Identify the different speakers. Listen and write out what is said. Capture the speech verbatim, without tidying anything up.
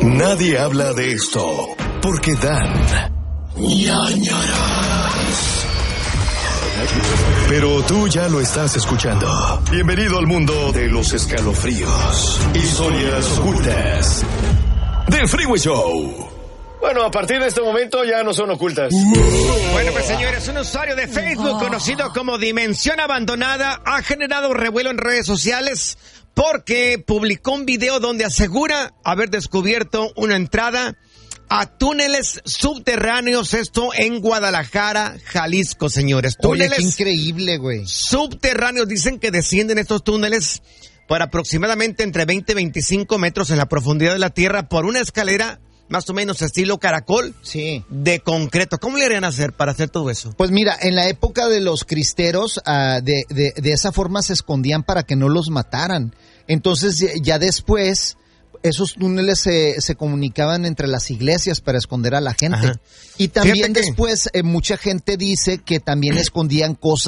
Speaker 1: Nadie habla de esto porque dan ñañaras. Pero tú ya lo estás escuchando. Bienvenido al mundo de los escalofríos, historias ocultas del Freeway Show.
Speaker 2: Bueno, a partir de este momento ya no son ocultas.
Speaker 3: Bueno, pues señores, un usuario de Facebook conocido como Dimensión Abandonada ha generado revuelo en redes sociales porque publicó un video donde asegura haber descubierto una entrada a túneles subterráneos, esto en Guadalajara, Jalisco, señores. Túneles
Speaker 4: Oye, qué increíble, güey.
Speaker 3: Subterráneos, dicen que descienden estos túneles por aproximadamente entre veinte y veinticinco metros en la profundidad de la tierra por una escalera más o menos estilo caracol,
Speaker 4: sí,
Speaker 3: de concreto. ¿Cómo le harían hacer para hacer todo eso?
Speaker 4: Pues mira, en la época de los cristeros, uh, de, de, de esa forma se escondían para que no los mataran. Entonces ya después esos túneles se, se comunicaban entre las iglesias para esconder a la gente. Ajá. Y también después eh, mucha gente dice que también escondían cosas